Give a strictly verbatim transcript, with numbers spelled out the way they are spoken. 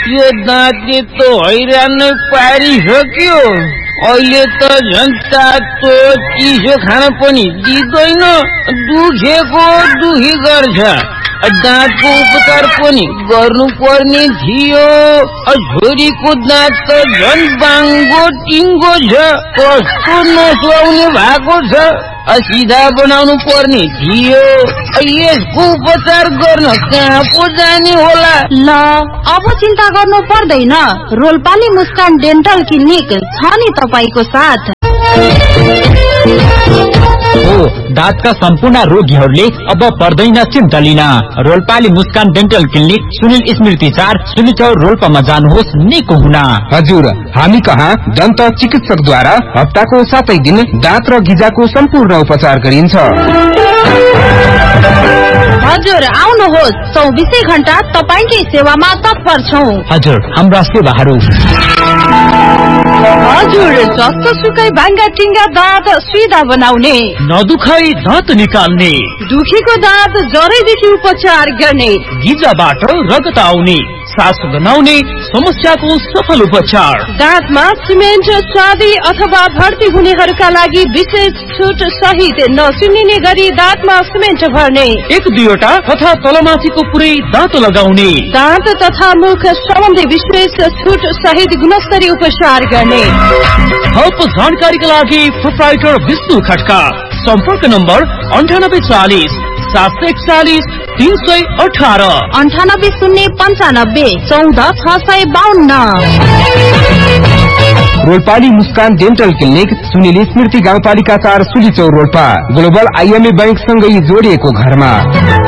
यो दाँतले त हैरान नै पारिसक्यो। अहिले त झन् तातो चिसो खान पनि दिँदैन, दुखेको दुखी गर्छ। दाँतको उपचार पनि गर्नु पर्ने थियो। छोरीको दाँत त झन् बाङ्गो टिङ्गो छ, कस्तो नसुहाउने भएको छ। सिधा बनाउनु पर्ने थियो। यसको उपचार गर्न कहाँ पो जाने होला? ल अब चिन्ता गर्नु पर्दैन, रोल्पाली मुस्कान डेन्टल क्लिनिक छ नि तपाईको साथ। हो दाँतका सम्पूर्ण रोगीहरूले अब पर्दैन चिन्ता लिन। रोल्पाली मुस्कान डेन्टल क्लिनिक सुनिल स्मृति चार सुनिचौर रोल्पामा जानुहोस् निको हुन। हजुर, हामी कहाँ दन्त चिकित्सकद्वारा हप्ताको सातै दिन दाँत र गिजाको सम्पूर्ण उपचार गरिन्छ। हजुर आउनुहोस्, चौबिसै घण्टा तपाईकै सेवामा तत्पर छौं। हजुर, हाम्रा सेवाहरू हजुर जस्तो सुकै बाङ्गा टिङ्गा दाँत सिधा बनाउने, नदुखाई दाँत निकाल्ने, दुखीको दाँत जरैदेखि उपचार गर्ने, गिजाबाट रगत आउने, सास गनाउने समस्याको सफल उपचार, दाँतमा सिमेन्ट स्वादी अथवा भर्ती हुनेहरूका लागि विशेष छुट सहित नसुनिने गरी दाँतमा सिमेन्ट भर्ने, एक दुईवटा तथा तलमाथिको पुरै दाँत लगाउने, दाँत तथा मुख सम्बन्धी विशेष छुट सहित गुणस्तरीय उपचार गर्ने। थप जानकारीका लागि प्रोप्राइटर विष्णु खड्का, सम्पर्क नम्बर अन्ठानब्बे चालिस सात सय एकचालिस तीन सय अठार, अन्ठानब्बे शून्य पन्चानब्बे चौध छ सय बाहन्न। रोल्पाली मुस्कान डेन्टल क्लिनिक सुनिल स्मृति गाउँपालिका चार सुलीचौर रोल्पा, ग्लोबल आइएमए बैंक सँगै जोडिएको घरमा।